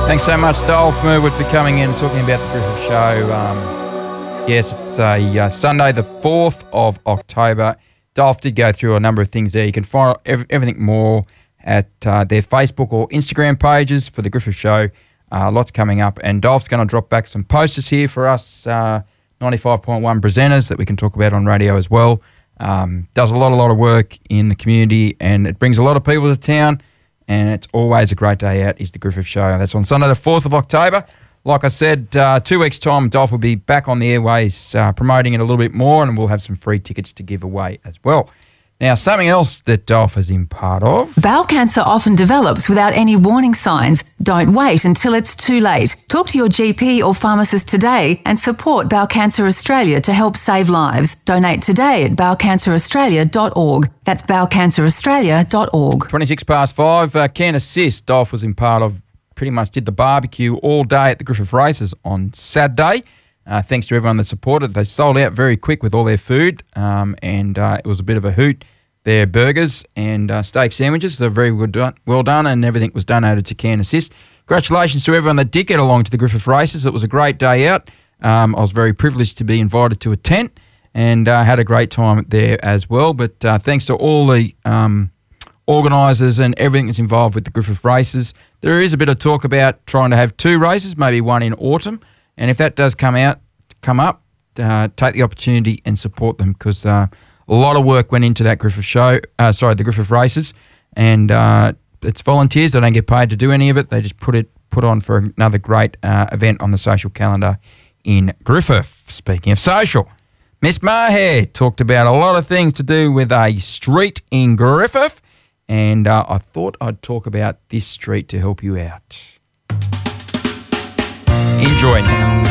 Thanks so much, Dolph Merwood, for coming in and talking about the Griffith Show. Yes, it's a Sunday, the 4th of October. Dolph did go through a number of things there. You can find everything more at their Facebook or Instagram pages for the Griffith Show. Lots coming up. And Dolph's going to drop back some posters here for us 95.1 presenters that we can talk about on radio as well. Does a lot of work in the community, and it brings a lot of people to town. And it's always a great day out, is the Griffith Show. That's on Sunday the 4th of October. Like I said, 2 weeks' time, Dolph will be back on the airways promoting it a little bit more, and we'll have some free tickets to give away as well. Now, something else that Dolph is in part of. Bowel cancer often develops without any warning signs. Don't wait until it's too late. Talk to your GP or pharmacist today and support Bowel Cancer Australia to help save lives. Donate today at bowelcanceraustralia.org. That's bowelcanceraustralia.org. 26 past 5, Can Assist, Dolph was in part of, pretty much did the barbecue all day at the Griffith Races on Saturday. Thanks to everyone that supported. They sold out very quick with all their food, and it was a bit of a hoot. Their burgers and steak sandwiches, they're very well done, and everything was donated to Can Assist. Congratulations to everyone that did get along to the Griffith Races. It was a great day out. I was very privileged to be invited to a tent and had a great time there as well. But thanks to all the organisers and everything that's involved with the Griffith Races. There is a bit of talk about trying to have 2 races, maybe one in autumn. And if that does come up, take the opportunity and support them, because a lot of work went into that Griffith Show, the Griffith Races, and it's volunteers. They don't get paid to do any of it. They just put on for another great event on the social calendar in Griffith. Speaking of social, Miss Maher talked about a lot of things to do with a street in Griffith, and I thought I'd talk about this street to help you out. Enjoy now.